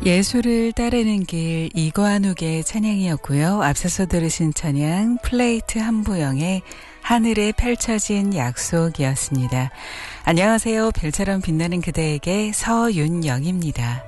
예수를 따르는 길 이관욱의 찬양이었고요. 앞서서 들으신 찬양 플레이트 한부영의 하늘에 펼쳐진 약속이었습니다. 안녕하세요. 별처럼 빛나는 그대에게 서윤영입니다.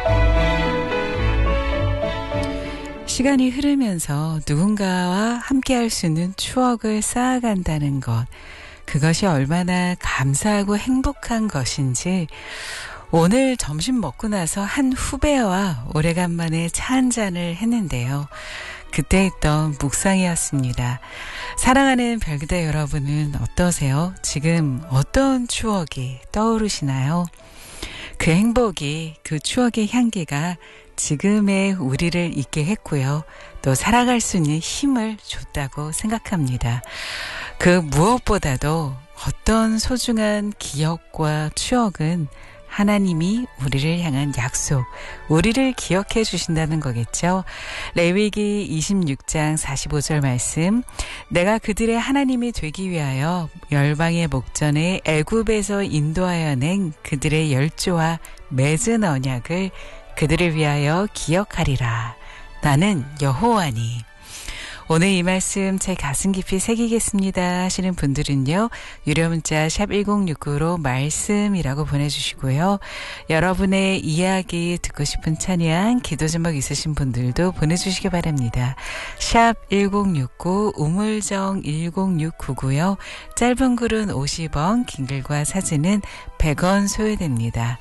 시간이 흐르면서 누군가와 함께할 수 있는 추억을 쌓아간다는 것, 그것이 얼마나 감사하고 행복한 것인지 오늘 점심 먹고 나서 한 후배와 오래간만에 차 한잔을 했는데요. 그때 했던 묵상이었습니다. 사랑하는 별그대 여러분은 어떠세요? 지금 어떤 추억이 떠오르시나요? 그 행복이, 그 추억의 향기가 지금의 우리를 있게 했고요. 또 살아갈 수 있는 힘을 줬다고 생각합니다. 그 무엇보다도 어떤 소중한 기억과 추억은 하나님이 우리를 향한 약속, 우리를 기억해 주신다는 거겠죠. 레위기 26장 45절 말씀, 내가 그들의 하나님이 되기 위하여 열방의 목전에 애굽에서 인도하여 낸 그들의 열조와 맺은 언약을 그들을 위하여 기억하리라. 나는 여호와니. 오늘 이 말씀 제 가슴 깊이 새기겠습니다 하시는 분들은요. 유료 문자 샵 1069로 말씀이라고 보내주시고요. 여러분의 이야기 듣고 싶은 찬양, 기도 제목 있으신 분들도 보내주시기 바랍니다. 샵 1069 우물정 1069고요. 짧은 글은 50원, 긴 글과 사진은 100원 소요됩니다.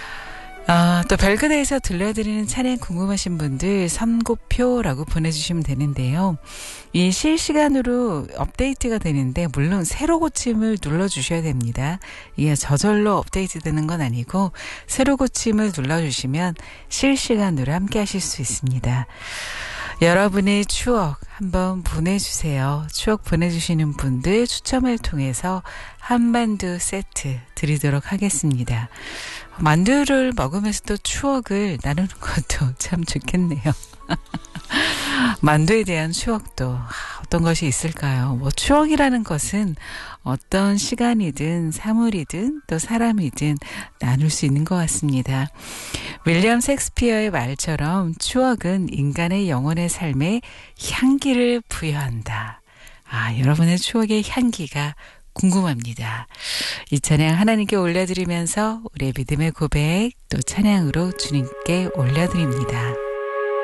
또 별그대에서 들려드리는 찬양 궁금하신 분들 선고표라고 보내주시면 되는데요. 이 실시간으로 업데이트가 되는데 물론 새로 고침을 눌러주셔야 됩니다. 이게 저절로 업데이트 되는 건 아니고 새로 고침을 눌러주시면 실시간으로 함께 하실 수 있습니다. 여러분의 추억 한번 보내주세요. 추억 보내주시는 분들 추첨을 통해서 한만두 세트 드리도록 하겠습니다. 만두를 먹으면서 또 추억을 나누는 것도 참 좋겠네요. 만두에 대한 추억도 어떤 것이 있을까요? 뭐 추억이라는 것은 어떤 시간이든 사물이든 또 사람이든 나눌 수 있는 것 같습니다. 윌리엄 셰익스피어의 말처럼 추억은 인간의 영혼의 삶에 향기를 부여한다. 여러분의 추억의 향기가 궁금합니다. 이 찬양 하나님께 올려드리면서 우리의 믿음의 고백 또 찬양으로 주님께 올려드립니다.